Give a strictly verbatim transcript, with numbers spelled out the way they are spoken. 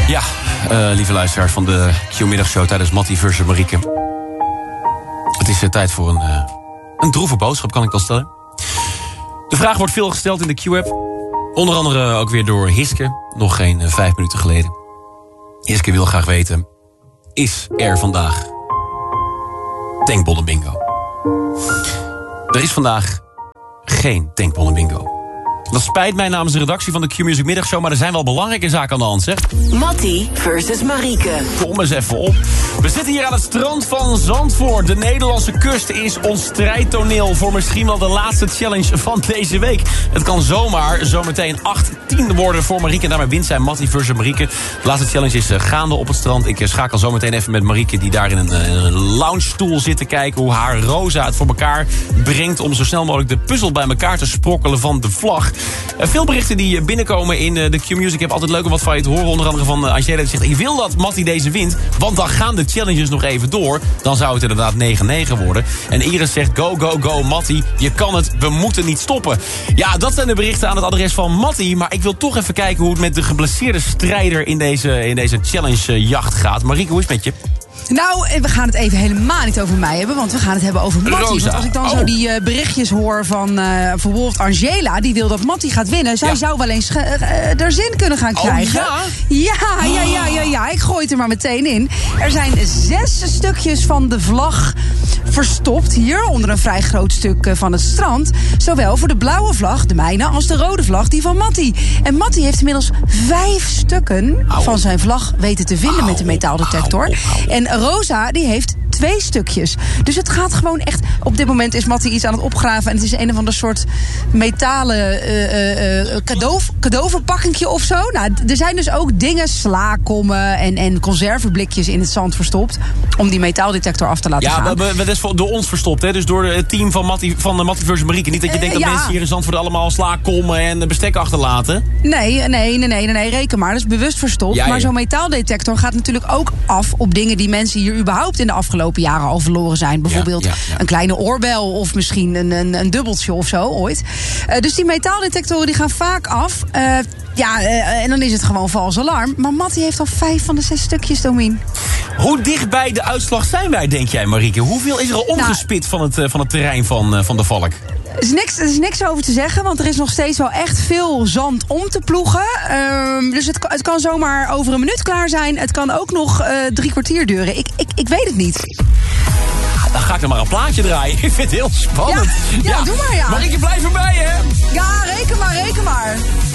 Ja, uh, lieve luisteraars van de Q-middagshow tijdens Mattie versus Marieke. Het is uh, tijd voor een, uh, een droeve boodschap, kan ik wel stellen. De vraag wordt veel gesteld in de Q-app. Onder andere ook weer door Hiske, nog geen uh, vijf minuten geleden. Hiske wil graag weten, is er vandaag tankbonnen bingo? Er is vandaag geen tankbonnen bingo. Dat spijt mij namens de redactie van de Q-Music Middagshow, maar er zijn wel belangrijke zaken aan de hand, zeg. Mattie versus Marieke. Kom eens even op. We zitten hier aan het strand van Zandvoort. De Nederlandse kust is ons strijdtoneel voor misschien wel de laatste challenge van deze week. Het kan zomaar zometeen acht tien worden voor Marieke. En daarmee wint zij Mattie versus Marieke. De laatste challenge is gaande op het strand. Ik schakel zometeen even met Marieke, die daar in een, een lounge-stoel zit te kijken hoe haar Rosa het voor elkaar brengt om zo snel mogelijk de puzzel bij elkaar te sprokkelen van de vlag. Uh, veel berichten die binnenkomen in uh, de Q-Music. Ik heb altijd leuk om wat van je te horen. Onder andere van uh, Angela die zegt, ik wil dat Mattie deze wint, want dan gaan de challenges nog even door. Dan zou het inderdaad negen negen worden. En Iris zegt, go, go, go, Mattie. Je kan het, we moeten niet stoppen. Ja, dat zijn de berichten aan het adres van Mattie. Maar ik wil toch even kijken hoe het met de geblesseerde strijder in deze, in deze challenge-jacht gaat. Marieke, hoe is het met je? Nou, we gaan het even helemaal niet over mij hebben, want we gaan het hebben over Mattie. Rosa. Want als ik dan oh. zo die uh, berichtjes hoor van uh, bijvoorbeeld Angela, die wil dat Mattie gaat winnen. Zij ja. zou wel eens uh, er zin kunnen gaan krijgen. Oh, ja? Ja, ja, ja, ja, ja. Ik gooi het er maar meteen in. Er zijn zes stukjes van de vlag verstopt hier onder een vrij groot stuk uh, van het strand. Zowel voor de blauwe vlag, de mijne, als de rode vlag, die van Mattie. En Mattie heeft inmiddels vijf stukken Au. van zijn vlag weten te vinden Au. met de metaaldetector. Au. Au. En Rosa, die heeft twee stukjes. Dus het gaat gewoon echt... Op dit moment is Mattie iets aan het opgraven en het is een of ander soort metalen uh, uh, cadeau, cadeauverpakkingje of zo. Nou, er zijn dus ook dingen, slaakommen en, en conserveblikjes in het zand verstopt om die metaaldetector af te laten ja, gaan. Ja, dat is door ons verstopt, hè? Dus door het team van Mattie, van Mattie versus Marieke. Niet dat je denkt uh, dat ja. mensen hier in Zandvoort allemaal slaakommen en bestek achterlaten. Nee, nee, nee, nee, nee, nee, reken maar. Dat is bewust verstopt. Ja, ja. Maar zo'n metaaldetector gaat natuurlijk ook af op dingen die mensen hier überhaupt in de afgelopen jaren al verloren zijn. Bijvoorbeeld ja, ja, ja. een kleine oorbel of misschien een, een, een dubbeltje of zo ooit. Uh, dus die metaaldetectoren die gaan vaak af. Uh, ja, uh, en dan is het gewoon vals alarm. Maar Mattie heeft al vijf van de zes stukjes, Domien. Hoe dicht bij de uitslag zijn wij, denk jij, Marieke? Hoeveel is er al omgespit nou, van, het, uh, van het terrein van, uh, van de Valk? Er is, niks, er is niks over te zeggen, want er is nog steeds wel echt veel zand om te ploegen. Um, dus het, het kan zomaar over een minuut klaar zijn. Het kan ook nog uh, drie kwartier duren. Ik, ik, ik weet het niet. Dan ga ik er maar een plaatje draaien. Ik vind het heel spannend. Ja, ja, ja. doe maar ja. Marieke, blijf erbij, hè? Ja, reken maar, reken maar.